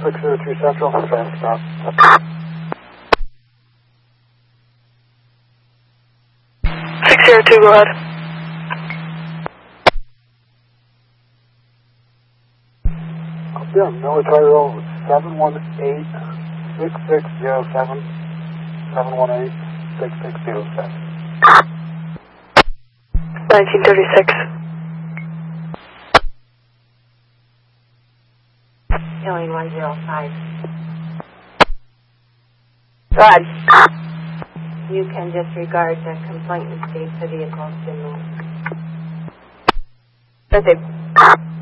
602 Central, traffic stop. 602, go ahead. Yeah, Military Road, 718-6607, 718-6607. 1936. Killing 105. Go ahead. You can disregard the complaint and state the vehicle's been moved. Okay.